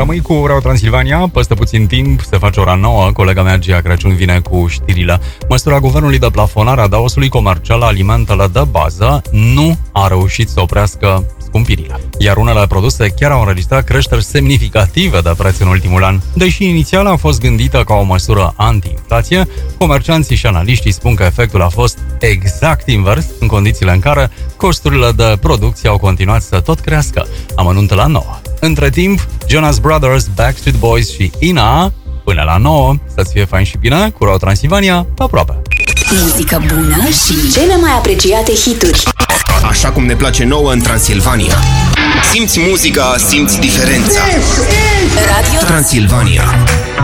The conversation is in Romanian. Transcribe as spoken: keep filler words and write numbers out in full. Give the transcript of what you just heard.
Rămâi cu Ora Transilvania, peste puțin timp se face ora nouă, colega mea Gia Crăciun vine cu știrile. Măsura guvernului de plafonare a daosului comercial la alimentele de bază nu a reușit să oprească scumpirile, iar unele produse chiar au înregistrat creșteri semnificative de preț în ultimul an. Deși inițial a fost gândită ca o măsură anti-inflație, comercianții și analiștii spun că efectul a fost exact invers, în condițiile în care costurile de producție au continuat să tot crească. Amănuntă la nouă. Între timp, Jonas Brothers, Backstreet Boys și Ina, până la nouă, să-ți fie fain și bine, cu Ora Transilvania, pe aproape. Muzică bună și cele mai apreciate hituri. Așa cum ne place nouă în Transilvania. Simți muzica, simți diferența. Radio Transilvania.